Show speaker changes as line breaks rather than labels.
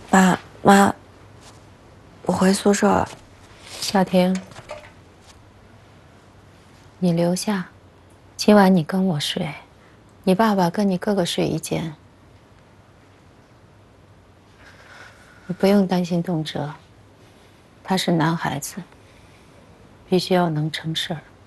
爸妈，我回宿舍了。
小婷，你留下，今晚你跟我睡，你爸爸跟你哥哥睡一间。你不用担心东哲，他是男孩子，必须要能成事儿。